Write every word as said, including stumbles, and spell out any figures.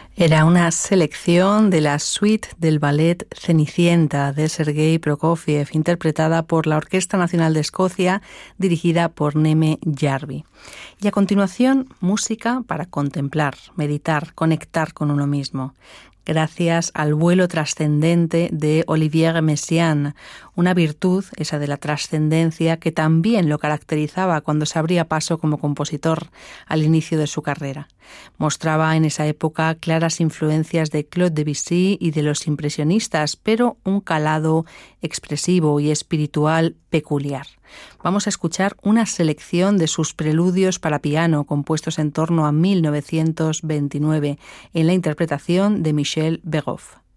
Era una selección de la suite del ballet Cenicienta de Sergei Prokofiev, interpretada por la Orquesta Nacional de Escocia, dirigida por Neme Jarvi. Y a continuación, música para contemplar, meditar, conectar con uno mismo. Gracias al vuelo trascendente de Olivier Messiaen, una virtud, esa de la trascendencia, que también lo caracterizaba cuando se abría paso como compositor al inicio de su carrera. Mostraba en esa época claras influencias de Claude Debussy y de los impresionistas, pero un calado expresivo y espiritual peculiar. Vamos a escuchar una selección de sus preludios para piano, compuestos en torno a mil novecientos veintinueve, en la interpretación de Michel Begoff.